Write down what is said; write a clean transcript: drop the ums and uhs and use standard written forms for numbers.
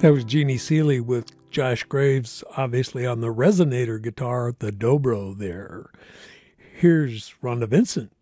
That was Jeannie Seely with Josh Graves, obviously on the resonator guitar, the dobro there. Here's Rhonda Vincent.